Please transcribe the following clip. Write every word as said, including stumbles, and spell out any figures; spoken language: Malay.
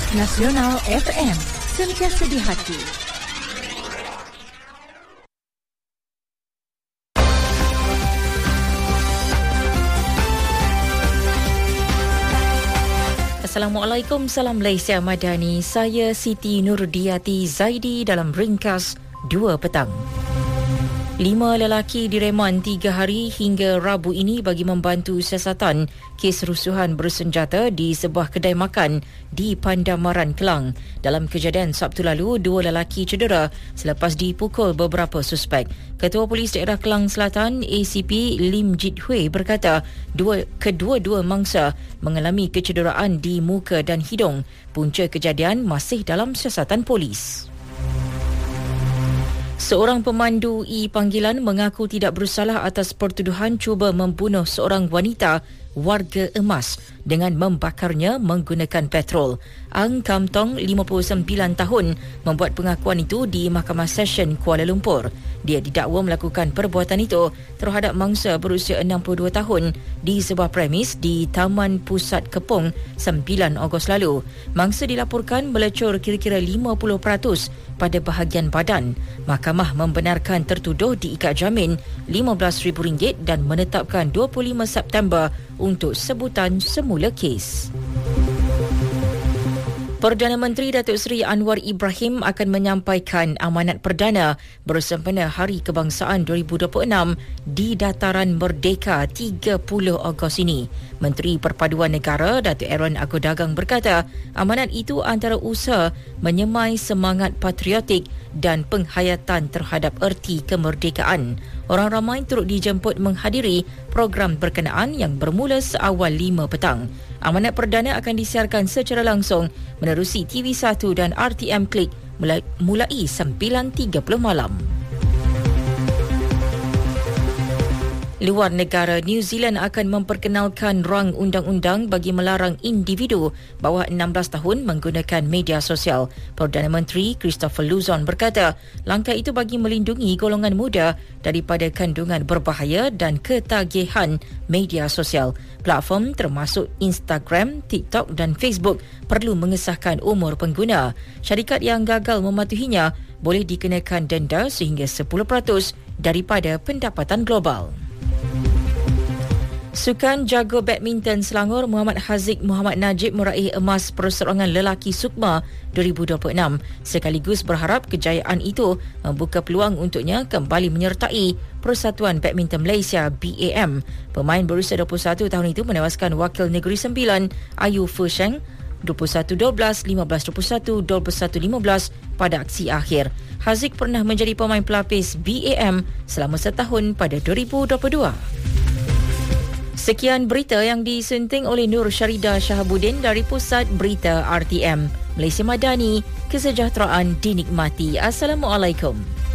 Nasional F M, sentiasa di hati. Assalamualaikum, salam Malaysia Madani. Saya Siti Nurdiati Zaidi dalam ringkas dua petang. Lima lelaki direman tiga hari hingga Rabu ini bagi membantu siasatan kes rusuhan bersenjata di sebuah kedai makan di Pandamaran, Kelang. Dalam kejadian Sabtu lalu, dua lelaki cedera selepas dipukul beberapa suspek. Ketua Polis Daerah Kelang Selatan, A C P Lim Jit Hui berkata, dua, kedua-dua mangsa mengalami kecederaan di muka dan hidung. Punca kejadian masih dalam siasatan polis. Seorang pemandu e-panggilan mengaku tidak bersalah atas pertuduhan cuba membunuh seorang wanita warga Emas dengan membakarnya menggunakan petrol. Ang Kam Tong, lima puluh sembilan tahun, membuat pengakuan itu di Mahkamah Session Kuala Lumpur. Dia didakwa melakukan perbuatan itu terhadap mangsa berusia enam puluh dua tahun di sebuah premis di Taman Pusat Kepong sembilan Ogos lalu. Mangsa dilaporkan melecur kira-kira lima puluh peratus pada bahagian badan. Mahkamah membenarkan tertuduh diikat jamin lima belas ribu ringgit dan menetapkan dua puluh lima September untuk sebutan semula kes. Perdana Menteri Datuk Seri Anwar Ibrahim akan menyampaikan amanat perdana bersempena Hari Kebangsaan dua ribu dua puluh enam di Dataran Merdeka tiga puluh Ogos ini. Menteri Perpaduan Negara Datuk Aaron Agodagang berkata, amanat itu antara usaha menyemai semangat patriotik dan penghayatan terhadap erti kemerdekaan. Orang ramai turut dijemput menghadiri program berkenaan yang bermula seawal lima petang. Amanat perdana akan disiarkan secara langsung menerusi T V satu dan R T M Klik mulai, mulai sembilan tiga puluh malam. Luar negara, New Zealand akan memperkenalkan rang undang-undang bagi melarang individu bawah enam belas tahun menggunakan media sosial. Perdana Menteri Christopher Luxon berkata, langkah itu bagi melindungi golongan muda daripada kandungan berbahaya dan ketagihan media sosial. Platform termasuk Instagram, TikTok dan Facebook perlu mengesahkan umur pengguna. Syarikat yang gagal mematuhinya boleh dikenakan denda sehingga sepuluh peratus daripada pendapatan global. Sukan jago badminton Selangor Muhammad Haziq Muhammad Najib meraih emas perseorangan lelaki Sukma dua ribu dua puluh enam, sekaligus berharap kejayaan itu membuka peluang untuknya kembali menyertai Persatuan Badminton Malaysia B A M. Pemain berusia dua puluh satu tahun itu menewaskan wakil Negeri Sembilan Ayu Fusheng dua puluh satu dua belas, lima belas dua puluh satu, dua puluh satu lima belas pada aksi akhir. Haziq pernah menjadi pemain pelapis B A M selama setahun pada dua ribu dua puluh dua. Sekian berita yang disunting oleh Nur Syarida Shahabuddin dari Pusat Berita R T M. Malaysia Madani, kesejahteraan dinikmati. Assalamualaikum.